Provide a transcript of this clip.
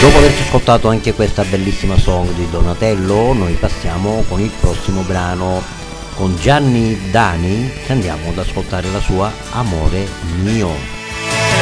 Dopo averci ascoltato anche questa bellissima song di Donatello, noi passiamo con il prossimo brano. Con Gianni Dani andiamo ad ascoltare la sua Amore mio.